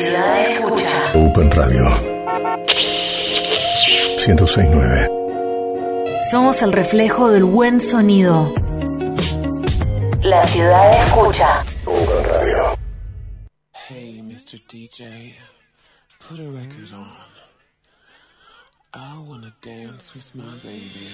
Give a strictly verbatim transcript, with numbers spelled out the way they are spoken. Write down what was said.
ciudad escucha. Open Radio ciento seis punto nueve. Somos el reflejo del buen sonido. La ciudad escucha. Open Radio. Hey, mister D J, put a record on. I wanna dance with my baby.